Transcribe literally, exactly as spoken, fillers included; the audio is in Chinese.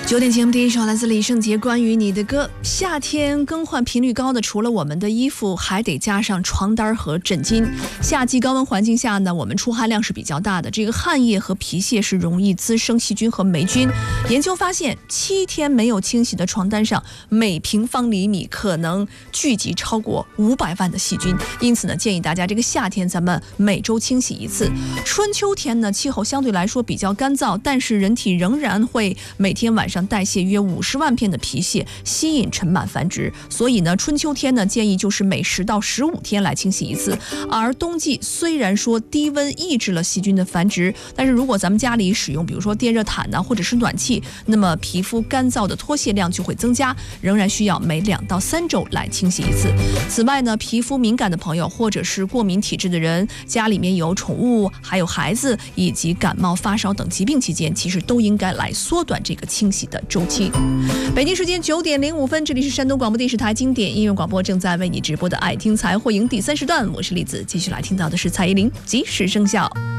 九点节目第一首来自李圣杰关于你的歌。夏天更换频率高的除了我们的衣服，还得加上床单和枕巾。夏季高温环境下呢，我们出汗量是比较大的，这个汗液和皮屑是容易滋生细菌和霉菌。研究发现，七天没有清洗的床单上，每平方厘米可能聚集超过五百万的细菌。因此呢，建议大家这个夏天咱们每周清洗一次。春秋天呢，气候相对来说比较干燥，但是人体仍然会每天晚上代谢约五十万片的皮屑，吸引尘螨繁殖。所以呢，春秋天呢，建议就是每十到十五天来清洗一次。而冬季虽然说低温抑制了细菌的繁殖，但是如果咱们家里使用比如说电热毯呢，或者是暖气，那么皮肤干燥的脱屑量就会增加，仍然需要每两到三周来清洗一次。此外呢，皮肤敏感的朋友或者是过敏体质的人，家里面有宠物，还有孩子，以及感冒发烧等疾病期间，其实都应该来缩短这个清洗的周期。北京时间九点零五分，这里是山东广播电视台经典音乐广播，正在为你直播的爱听财货营第三时段，我是栗子，继续来听到的是蔡依林《即时生效》。